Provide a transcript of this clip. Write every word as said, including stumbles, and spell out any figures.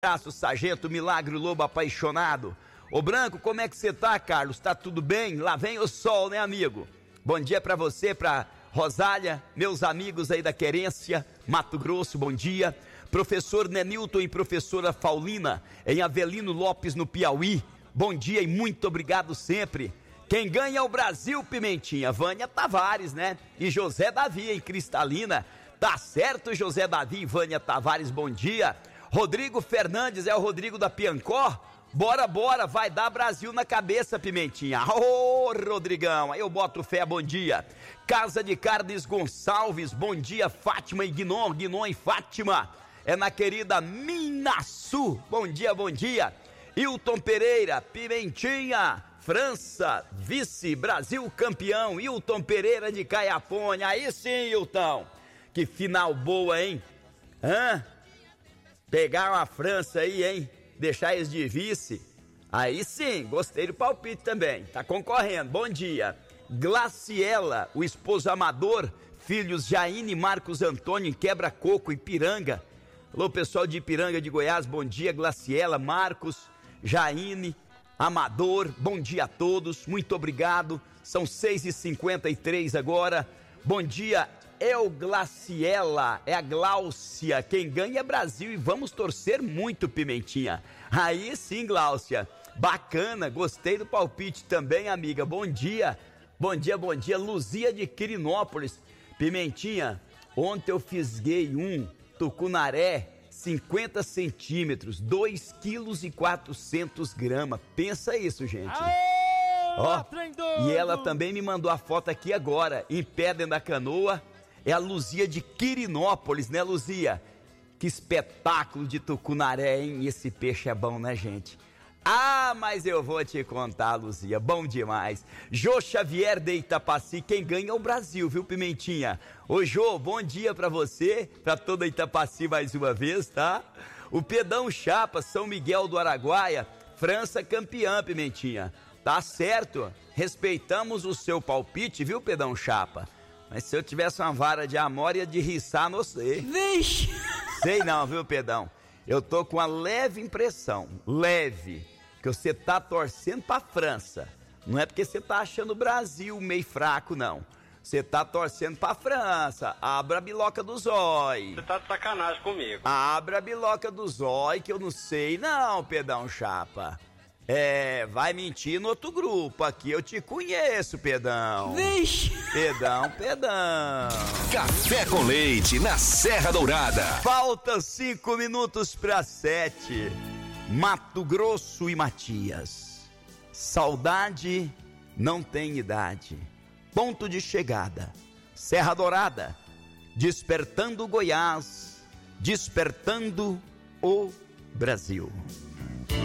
Abraço, Sargento Milagre Lobo apaixonado. Ô Branco, como é que você tá, Carlos? Tá tudo bem? Lá vem o sol, né, amigo? Bom dia pra você, pra Rosália, meus amigos aí da Querência, Mato Grosso, bom dia. Professor Nenilton e professora Paulina, em Avelino Lopes, no Piauí, bom dia e muito obrigado sempre. Quem ganha é o Brasil, Pimentinha, Vânia Tavares, né? E José Davi, em Cristalina. Tá certo, José Davi e Vânia Tavares, bom dia. Rodrigo Fernandes, é o Rodrigo da Piancó? Bora, bora, vai dar Brasil na cabeça, Pimentinha. Ô, oh, Rodrigão, aí eu boto fé, bom dia. Casa de Carnes Gonçalves, bom dia, Fátima e Guinon, Guinon e Fátima. É na querida Minasu, bom dia, bom dia. Hilton Pereira, Pimentinha, França, vice, Brasil campeão. Hilton Pereira de Caiapônia, aí sim, Hilton. Que final boa, hein? Hã? Pegaram a França aí, hein? Deixar eles de vice. Aí sim, gostei do palpite também. Tá concorrendo, bom dia. Glaciela, o esposo Amador, filhos Jaine e Marcos Antônio em Quebra-Coco, Ipiranga. Alô, pessoal de Ipiranga de Goiás, bom dia. Glaciela, Marcos, Jaine, Amador, bom dia a todos, muito obrigado. São seis e cinquenta e três agora. Bom dia, El Glaciela, é a Gláucia, quem ganha é Brasil e vamos torcer muito, Pimentinha. Aí sim, Gláucia, bacana, gostei do palpite também, amiga, bom dia, bom dia, bom dia, Luzia de Quirinópolis. Pimentinha, ontem eu fisguei um tucunaré, cinquenta centímetros, dois quilos e quatrocentos gramas, pensa isso, gente. Ó, e ela também me mandou a foto aqui agora, em pé dentro da canoa. É a Luzia de Quirinópolis, né, Luzia? Que espetáculo de tucunaré, hein? Esse peixe é bom, né, gente? Ah, mas eu vou te contar, Luzia, bom demais. Jô Xavier de Itapaci, quem ganha é o Brasil, viu, Pimentinha? Ô, Jô, bom dia pra você, pra toda Itapaci mais uma vez, tá? O Pedão Chapa, São Miguel do Araguaia, França campeã, Pimentinha. Tá certo, respeitamos o seu palpite, viu, Pedão Chapa? Mas se eu tivesse uma vara de amor, ia de riçar no você. Vixe! Sei não, viu, Pedão? Eu tô com uma leve impressão, leve, que você tá torcendo pra França. Não é porque você tá achando o Brasil meio fraco, não. Você tá torcendo pra França. Abra a biloca do zói. Você tá de sacanagem comigo. Abra a biloca do zói, que eu não sei não, Pedão Chapa. É, vai mentir no outro grupo, aqui eu te conheço, Pedão. Vixe! Pedão, Pedão. Café com leite na Serra Dourada. Falta cinco minutos para sete. Mato Grosso e Matias. Saudade não tem idade. Ponto de chegada. Serra Dourada. Despertando Goiás. Despertando o Brasil.